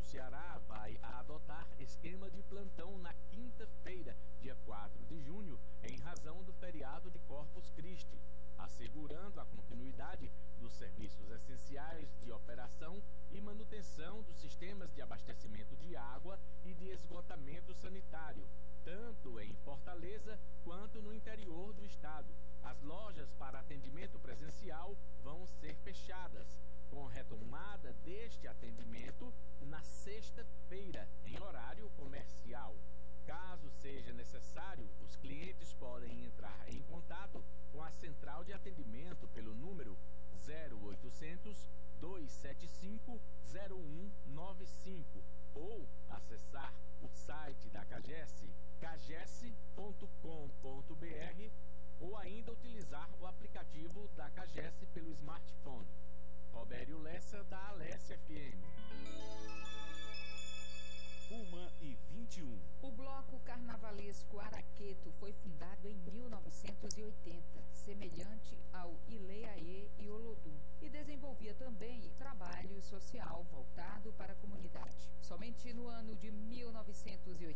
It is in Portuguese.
Ceará vai adotar esquema de plantão na quinta-feira, dia 4 de junho, em razão do feriado de Corpus Christi, assegurando a continuidade dos serviços essenciais de operação e manutenção dos sistemas de abastecimento de água e de esgotamento sanitário, tanto em Fortaleza quanto no interior do estado. As lojas para atendimento presencial vão ser fechadas, com retomada deste atendimento na sexta-feira, em horário comercial. Caso seja necessário, os clientes podem entrar em contato com a central de atendimento pelo número 0800 275 0195 ou acessar o site da CAGES, cages.com.br, ou ainda utilizar o aplicativo da CAGES pelo smartphone. Robério Lessa, da Alesse FM. 1h21. O Bloco Carnavalesco Araqueto foi fundado em 1980, semelhante ao Ileaê e Olodum, e desenvolvia também trabalho social voltado para a comunidade. Somente no ano de 1980